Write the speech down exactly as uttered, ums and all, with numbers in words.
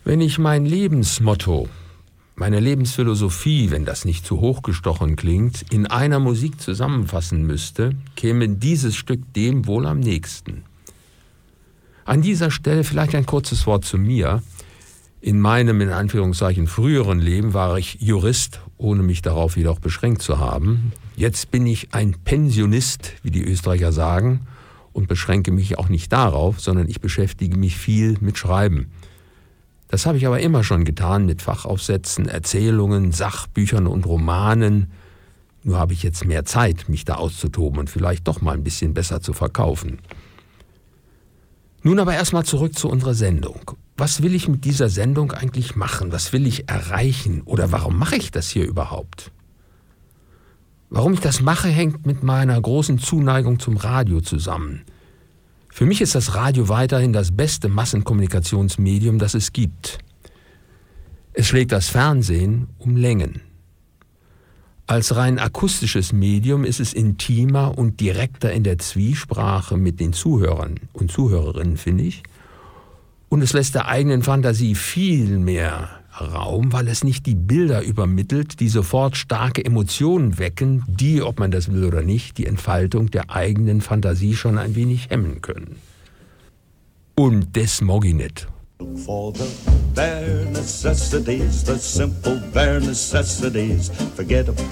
Wenn ich mein Lebensmotto, meine Lebensphilosophie, wenn das nicht zu hochgestochen klingt, in einer Musik zusammenfassen müsste, käme dieses Stück dem wohl am nächsten. An dieser Stelle vielleicht ein kurzes Wort zu mir. In meinem, in Anführungszeichen, früheren Leben war ich Jurist, ohne mich darauf jedoch beschränkt zu haben. Jetzt bin ich ein Pensionist, wie die Österreicher sagen, und beschränke mich auch nicht darauf, sondern ich beschäftige mich viel mit Schreiben. Das habe ich aber immer schon getan mit Fachaufsätzen, Erzählungen, Sachbüchern und Romanen. Nur habe ich jetzt mehr Zeit, mich da auszutoben und vielleicht doch mal ein bisschen besser zu verkaufen. Nun aber erstmal zurück zu unserer Sendung. Was will ich mit dieser Sendung eigentlich machen? Was will ich erreichen? Oder warum mache ich das hier überhaupt? Warum ich das mache, hängt mit meiner großen Zuneigung zum Radio zusammen. Für mich ist das Radio weiterhin das beste Massenkommunikationsmedium, das es gibt. Es schlägt das Fernsehen um Längen. Als rein akustisches Medium ist es intimer und direkter in der Zwiesprache mit den Zuhörern und Zuhörerinnen, finde ich. Und es lässt der eigenen Fantasie viel mehr Raum, weil es nicht die Bilder übermittelt, die sofort starke Emotionen wecken, die, ob man das will oder nicht, die Entfaltung der eigenen Fantasie schon ein wenig hemmen können. Und das mag ich nicht. For the bare necessities, the simple bare necessities, forget about